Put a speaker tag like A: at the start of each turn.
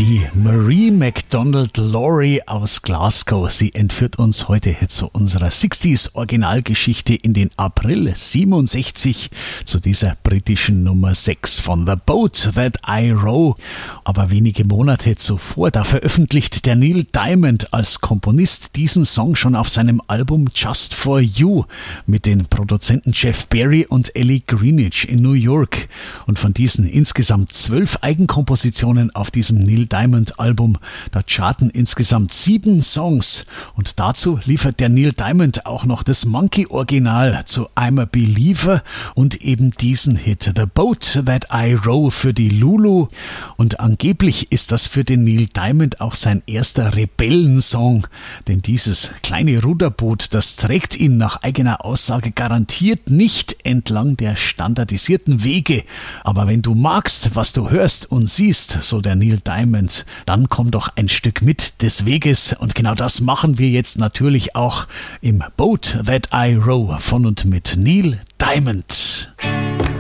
A: Die Marie McDonald Laurie aus Glasgow, sie entführt uns heute zu unserer 60s Originalgeschichte in den April 67 zu dieser britischen Nummer 6 von The Boat That I Row. Aber wenige Monate zuvor, da veröffentlicht der Neil Diamond als Komponist diesen Song schon auf seinem Album Just For You mit den Produzenten Jeff Berry und Ellie Greenwich in New York. Und von diesen insgesamt 12 Eigenkompositionen auf diesem Neil Diamond Album, da charten insgesamt 7 Songs. Und dazu liefert der Neil Diamond auch noch das Monkey-Original zu I'm a Believer und eben diesen Hit The Boat That I Row für die Lulu. Und angeblich ist das für den Neil Diamond auch sein erster Rebellensong. Denn dieses kleine Ruderboot, das trägt ihn nach eigener Aussage garantiert nicht entlang der standardisierten Wege. Aber wenn du magst, was du hörst und siehst, so der Neil Diamond, dann komm doch ein Stück mit des Weges. Und genau das machen wir jetzt natürlich auch im Boat That I Row von und mit Neil Diamond.